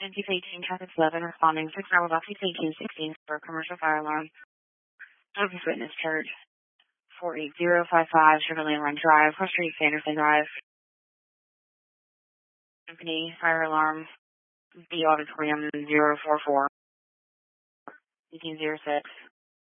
NT's 18, traffic 11, responding 6 hours off 1816 for commercial fire alarm. Open Witness Church, 48055 Chevrolet Run Drive, West Street, Sanderson Drive. Company fire alarm, B Auditorium 044, 1806.